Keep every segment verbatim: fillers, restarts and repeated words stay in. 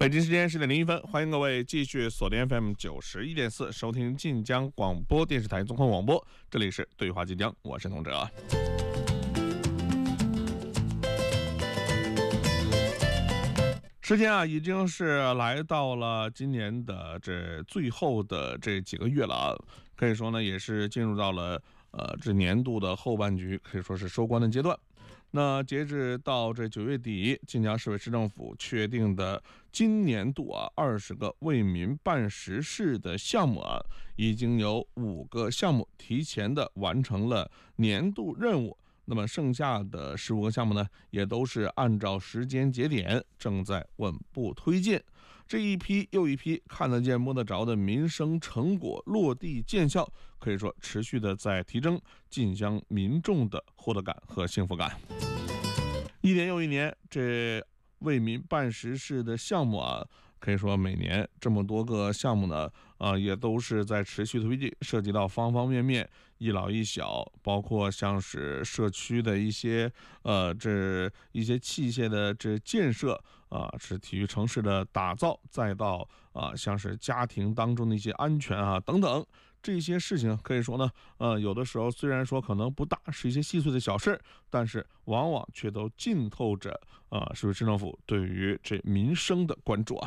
北京时间十点零一分，欢迎各位继续锁定 F M 九十一点四，收听晋江广播电视台综合广播。这里是对话晋江，我是童哲。时间啊，已经是来到了今年的这最后的这几个月了啊，可以说呢，也是进入到了呃这年度的后半局，可以说是收官的阶段。那截至到这九月底，晋江市委市政府确定的今年度啊二十个为民办实事的项目啊，已经有五个项目提前的完成了年度任务。那么剩下的十五个项目呢，也都是按照时间节点正在稳步推进。这一批又一批看得见摸得着的民生成果落地见效，可以说持续的在提升晋江民众的获得感和幸福感。一年又一年，这为民办实事的项目啊，可以说每年这么多个项目呢，呃，也都是在持续推进，涉及到方方面面，一老一小，包括像是社区的一些呃这一些器械的这建设啊、呃，是体育城市的打造，再到啊、呃、像是家庭当中的一些安全啊等等。这些事情可以说呢，呃，有的时候虽然说可能不大，是一些细碎的小事，但是往往却都浸透着啊，市委市政府对于这民生的关注啊。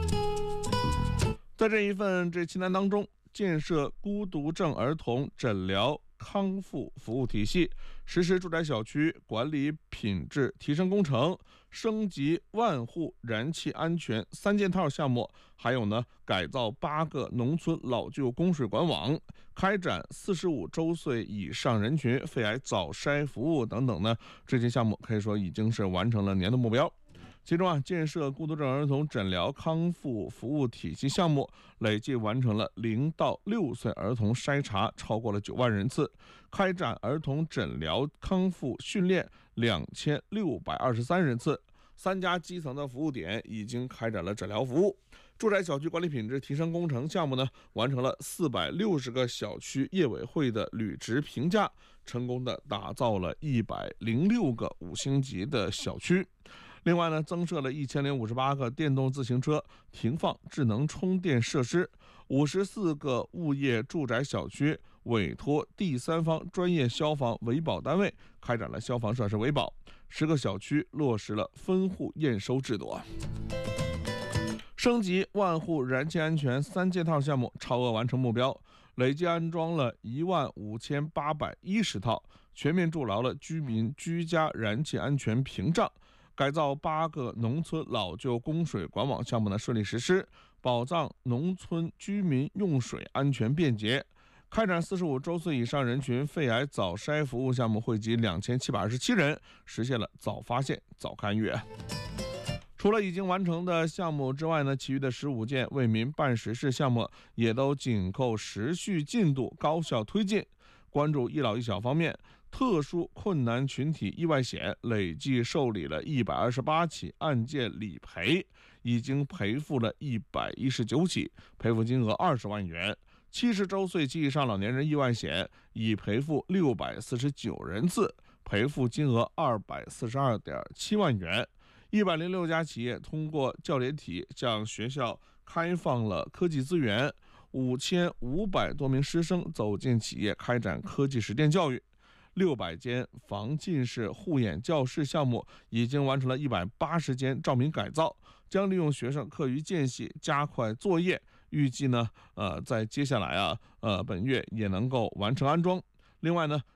在这一份这清单当中，建设孤独症儿童诊疗康复服务体系，实施住宅小区管理品质提升工程，升级万户燃气安全三件套项目，还有呢改造八个农村老旧供水管网，开展四十五周岁以上人群肺癌早筛服务等等呢，这些项目可以说已经是完成了年度目标。其中啊，建设孤独症儿童诊疗康复服务体系项目累计完成了零到六岁儿童筛查超过了九万人次，开展儿童诊疗康复训练两千六百二十三人次。三家基层的服务点已经开展了诊疗服务。住宅小区管理品质提升工程项目呢，完成了四百六十个小区业委会的履职评价，成功的打造了一百零六个五星级的小区。另外呢，增设了一千零五十八个电动自行车停放智能充电设施，五十四个物业住宅小区委托第三方专业消防维保单位开展了消防设施维保，十个小区落实了分户验收制度。升级万户燃气安全三件套项目超额完成目标，累计安装了一万五千八百一十套，全面筑牢了居民居家燃气安全屏障。改造八个农村老旧供水管网项目呢顺利实施，保障农村居民用水安全便捷。开展四十五周岁以上人群肺癌早筛服务项目，惠及两千七百二十七人，实现了早发现、早干预。除了已经完成的项目之外呢，其余的十五件为民办实事项目也都紧扣时序进度，高效推进。关注一老一小方面，特殊困难群体意外险累计受理了一百二十八起案件理赔，已经赔付了一百一十九起，赔付金额二十万元。七十周岁及以上老年人意外险已赔付六百四十九人次，赔付金额二百四十二点七万元。一百零六家企业通过教联体向学校开放了科技资源，五千五百多名师生走进企业开展科技实践教育。六百间防近视护眼教室项目已经完成了一百八十间照明改造，将利用学生课余间隙加快作业，预计呢，呃，在接下来啊，呃，本月也能够完成安装。另外呢，